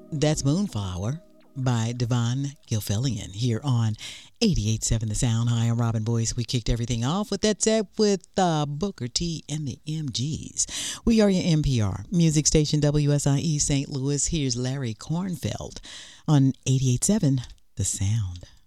That's Moonflower by Devon Gilfillian here on 88.7 The Sound. Hi, I'm Robin Boyce. We kicked everything off with that set with Booker T and the MGs. We are your NPR music station WSIE St. Louis. Here's Larry Kornfeld on 88.7 The Sound.